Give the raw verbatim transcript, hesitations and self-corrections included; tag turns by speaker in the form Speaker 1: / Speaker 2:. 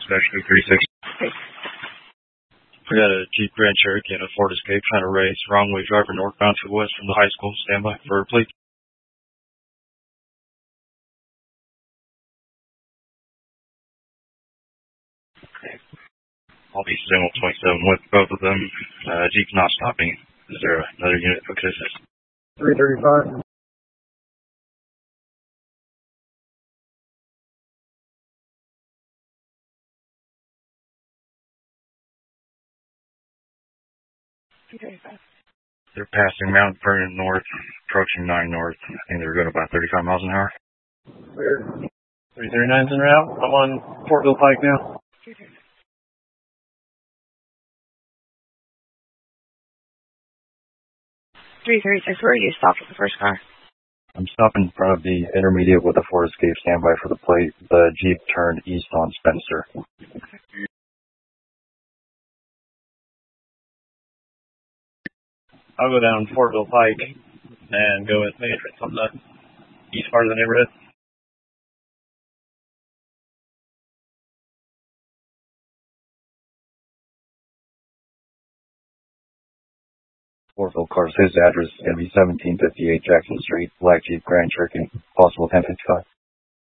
Speaker 1: Actually, three six. We got a Jeep Grand Cherokee and a Ford Escape trying to race. Wrong way driver northbound to the west from the high school. Stand by for a plate. I'll be single twenty-seven with both of them. Uh, Jeep's not stopping. Is there another unit for assistance?
Speaker 2: three thirty-five.
Speaker 1: They're passing Mount Vernon North, approaching nine North. I think they're going about thirty-five miles an hour.
Speaker 2: three thirty-nine's en route. I'm on Portville Pike now.
Speaker 3: three thirty-six, where are you stopped with the first car?
Speaker 1: I'm stopping in front of the intermediate with the Ford Escape. Standby for the plate. The Jeep turned east on Spencer.
Speaker 2: I'll go down Portville Pike and go with maybe on the east part of the neighborhood.
Speaker 1: Portville cars. His address is going to be seventeen fifty-eight Jackson Street, Black Jeep Grand Cherokee. Possible ten fifty-five.